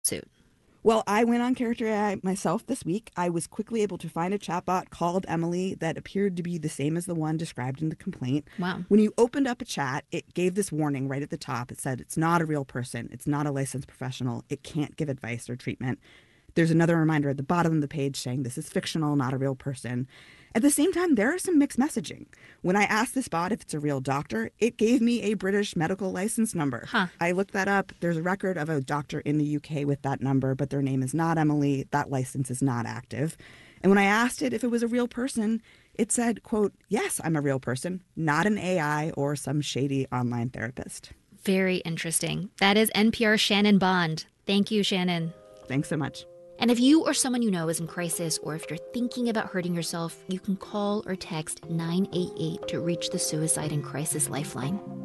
suit? Well, I went on Character AI myself this week. I was quickly able to find a chatbot called Emily that appeared to be the same as the one described in the complaint. Wow. When you opened up a chat, it gave this warning right at the top. It said it's not a real person, it's not a licensed professional, it can't give advice or treatment. There's another reminder at the bottom of the page saying this is fictional, not a real person. At the same time, there is some mixed messaging. When I asked this bot if it's a real doctor, it gave me a British medical license number. Huh. I looked that up. There's a record of a doctor in the UK with that number, but their name is not Emily. That license is not active. And when I asked it if it was a real person, it said, quote, yes, I'm a real person, not an AI or some shady online therapist. Very interesting. That is NPR Shannon Bond. Thank you, Shannon. Thanks so much. And if you or someone you know is in crisis, or if you're thinking about hurting yourself, you can call or text 988 to reach the Suicide and Crisis Lifeline.